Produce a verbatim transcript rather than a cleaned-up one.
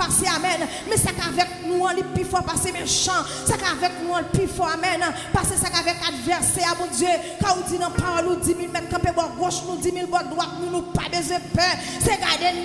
passer, amen. Mais ça qu'avec nous, on plus fort passer méchant. Ça qu'avec nous, on plus fort, amen. Passer ça qu'avec adversaire, mon Dieu. Quand on dit dans parole, nous dix mille mètres campés, bord gauche, nous dix mille bord droite, nous nous pas besoin de peur. C'est garder